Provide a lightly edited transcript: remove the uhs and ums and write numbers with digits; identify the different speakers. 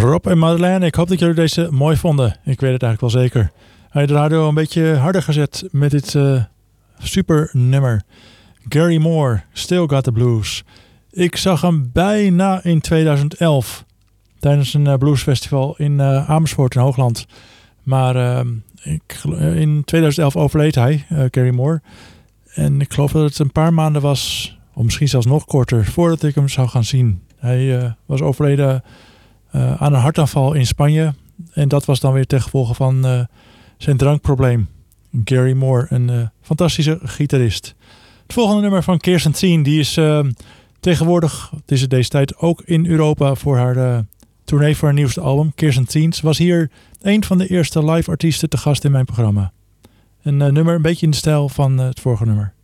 Speaker 1: Rob en Madeleine, ik hoop dat jullie deze mooi vonden. Ik weet het eigenlijk wel zeker. Hij had de radio een beetje harder gezet met dit super nummer. Gary Moore, Still Got the Blues. Ik zag hem bijna in 2011 tijdens een bluesfestival in Amersfoort in Hoogland. Maar in 2011 overleed hij, Gary Moore. En ik geloof dat het een paar maanden was, of misschien zelfs nog korter, voordat ik hem zou gaan zien. Hij was overleden aan een hartaanval in Spanje. En dat was dan weer ten gevolge van zijn drankprobleem. Gary Moore, een fantastische gitarist. Het volgende nummer van Kirsten Thien, die is tegenwoordig, het is deze tijd, ook in Europa voor haar tournee voor haar nieuwste album. Kirsten Thien was hier een van de eerste live artiesten te gast in mijn programma. Een nummer een beetje in de stijl van het vorige nummer.